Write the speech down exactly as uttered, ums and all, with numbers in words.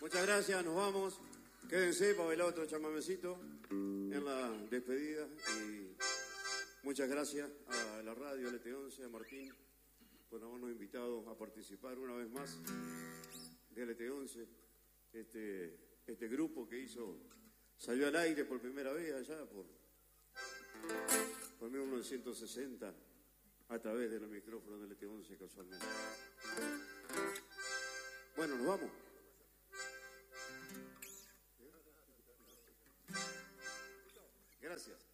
Muchas gracias, nos vamos. Quédense para bailar otro chamamecito en la despedida. Y muchas gracias a la radio L T once, a Martín, por habernos invitado a participar una vez más de L T once. Este, este grupo que hizo, salió al aire por primera vez allá por, por mil novecientos sesenta a través de los micrófonos de L T once casualmente. Bueno, nos vamos. Gracias.